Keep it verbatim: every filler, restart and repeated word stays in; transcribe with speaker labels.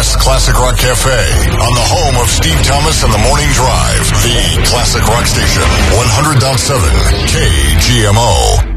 Speaker 1: Last Classic Rock Cafe on the home of Steve Thomas and the Morning Drive, the Classic Rock Station, one hundred point seven K G M O.